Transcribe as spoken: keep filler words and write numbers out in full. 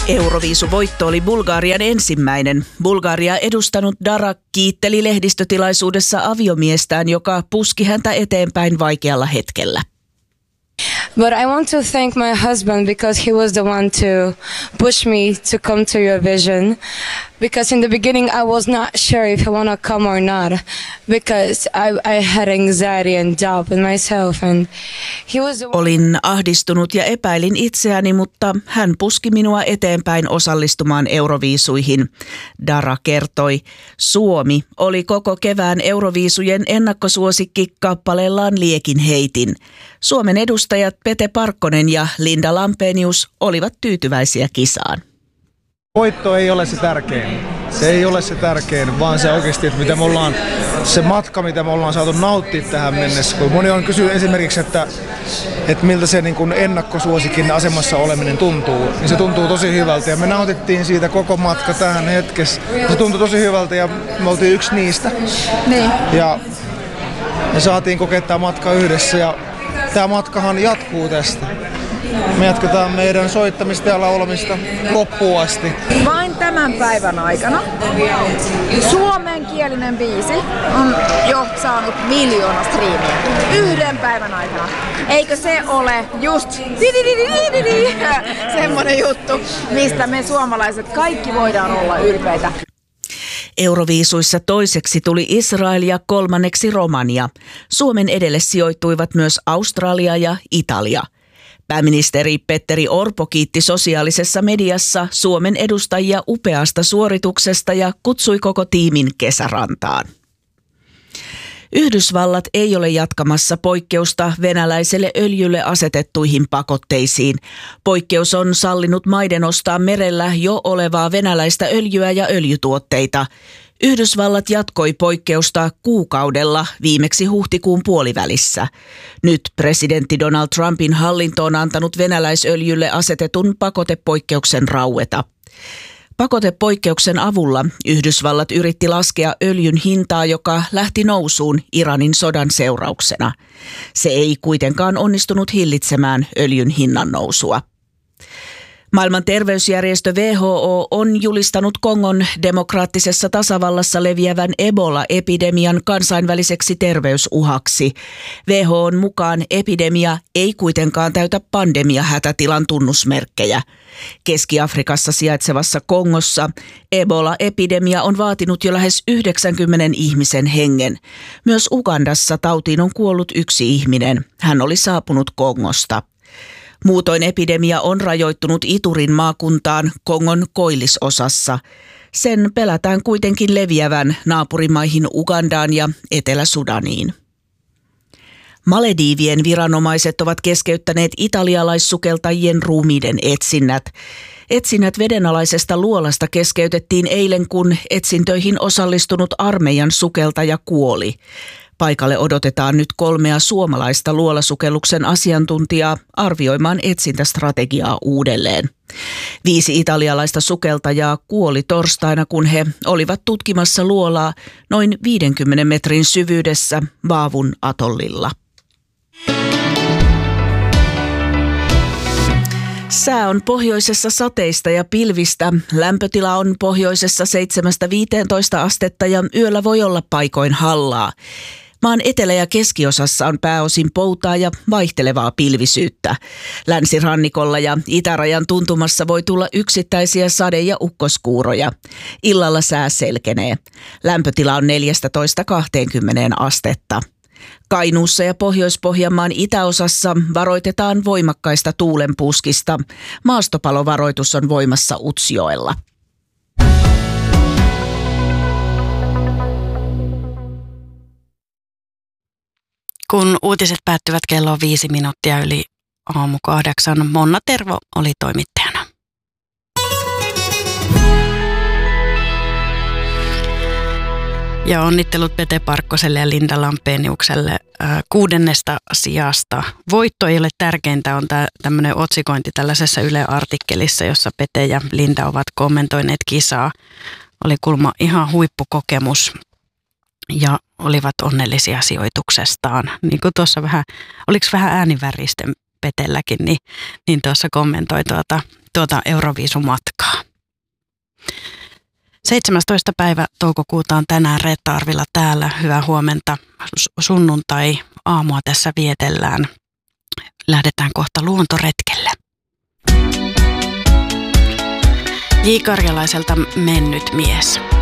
Euroviisuvoitto oli Bulgarian ensimmäinen. Bulgaria edustanut Dara kiitteli lehdistötilaisuudessa aviomiestään, joka puski häntä eteenpäin vaikealla hetkellä. But I want to thank my husband because he was the one to push me to come to Eurovision. Because in the beginning I was not sure if I want to come or not. Because I, I had anxiety and doubt in myself. And he was the one... Olin ahdistunut ja epäilin itseäni, mutta hän puski minua eteenpäin osallistumaan Euroviisuihin. Dara kertoi. Suomi oli koko kevään Euroviisujen ennakkosuosikki kappaleellaan Liekin heitin. Suomen edustajat Pete Parkkonen ja Linda Lampenius olivat tyytyväisiä kisaan. Voitto ei ole se tärkein. Se ei ole se tärkein, vaan se oikeasti, että mitä me ollaan, se matka, mitä me ollaan saatu nauttia tähän mennessä. Kun moni on kysynyt esimerkiksi, että, että miltä se niin kuin ennakkosuosikin asemassa oleminen tuntuu, niin se tuntuu tosi hyvältä. Ja me nautittiin siitä koko matka tähän hetkessä. Se tuntui tosi hyvältä ja me oltiin yksi niistä. Niin. Ja me saatiin kokea tämä matka yhdessä ja tämä matkahan jatkuu tästä. Me jatketaan meidän soittamista ja laulamista loppuun asti. Vain tämän päivän aikana suomenkielinen biisi on jo saanut miljoona striimiä. Yhden päivän aikana. Eikö se ole just semmoinen juttu, mistä me suomalaiset kaikki voidaan olla ylpeitä? Euroviisuissa toiseksi tuli Israel ja kolmanneksi Romania. Suomen edelle sijoittuivat myös Australia ja Italia. Pääministeri Petteri Orpo kiitti sosiaalisessa mediassa Suomen edustajia upeasta suorituksesta ja kutsui koko tiimin kesärantaan. Yhdysvallat ei ole jatkamassa poikkeusta venäläiselle öljylle asetettuihin pakotteisiin. Poikkeus on sallinut maiden ostaa merellä jo olevaa venäläistä öljyä ja öljytuotteita. Yhdysvallat jatkoi poikkeusta kuukaudella viimeksi huhtikuun puolivälissä. Nyt presidentti Donald Trumpin hallinto on antanut venäläisöljylle asetetun pakotepoikkeuksen raueta. Pakotepoikkeuksen avulla Yhdysvallat yritti laskea öljyn hintaa, joka lähti nousuun Iranin sodan seurauksena. Se ei kuitenkaan onnistunut hillitsemään öljyn hinnan nousua. Maailman terveysjärjestö W H O on julistanut Kongon demokraattisessa tasavallassa leviävän Ebola-epidemian kansainväliseksi terveysuhaksi. W H O:n mukaan epidemia ei kuitenkaan täytä pandemiahätätilan tunnusmerkkejä. Keski-Afrikassa sijaitsevassa Kongossa Ebola-epidemia on vaatinut jo lähes yhdeksänkymmentä ihmisen hengen. Myös Ugandassa tautiin on kuollut yksi ihminen. Hän oli saapunut Kongosta. Muutoin epidemia on rajoittunut Iturin maakuntaan Kongon koillisosassa. Sen pelätään kuitenkin leviävän naapurimaihin Ugandaan ja Etelä-Sudaniin. Malediivien viranomaiset ovat keskeyttäneet italialaissukeltajien ruumiiden etsinnät. Etsinnät vedenalaisesta luolasta keskeytettiin eilen, kun etsintöihin osallistunut armeijan sukeltaja kuoli. Paikalle odotetaan nyt kolmea suomalaista luolasukelluksen asiantuntijaa arvioimaan etsintästrategiaa uudelleen. Viisi italialaista sukeltajaa kuoli torstaina, kun he olivat tutkimassa luolaa noin viidenkymmenen metrin syvyydessä Vaavun atollilla. Sää on pohjoisessa sateista ja pilvistä. Lämpötila on pohjoisessa seitsemästä viiteentoista astetta ja yöllä voi olla paikoin hallaa. Maan etelä- ja keskiosassa on pääosin poutaa ja vaihtelevaa pilvisyyttä. Länsirannikolla ja itärajan tuntumassa voi tulla yksittäisiä sade- ja ukkoskuuroja. Illalla sää selkenee. Lämpötila on neljätoista kaksikymmentä astetta. Kainuussa ja Pohjois-Pohjanmaan itäosassa varoitetaan voimakkaista tuulenpuskista. Maastopalovaroitus on voimassa Utsjoella. Kun uutiset päättyvät kello viisi minuuttia yli aamu kahdeksan, Monna Tervo oli toimittajana. Ja onnittelut Pete Parkkoselle ja Linda Lampeniukselle äh, kuudennesta sijasta. Voitto ei ole tärkeintä, on tämä tämmöinen otsikointi tällaisessa Yle-artikkelissa, jossa Pete ja Linda ovat kommentoineet kisaa. Oli kulma ihan huippukokemus ja olivat onnellisia sijoituksestaan. Niin kuin tuossa vähän, oliko vähän ääniväristen Petelläkin, niin, niin tuossa kommentoi tuota tuota Euroviisumatkaa. seitsemästoista päivä toukokuuta on tänään Reetta Arvila täällä. Hyvää huomenta. Sunnuntai aamua tässä vietellään. Lähdetään kohta luontoretkelle. J. Karjalaiselta Mennyt mies.